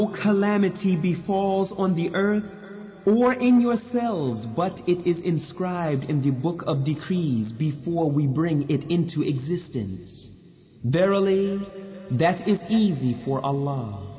calamity befalls on the earth or in yourselves, but it is inscribed in the book of decrees before we bring it into existence. Verily, that is easy for Allah.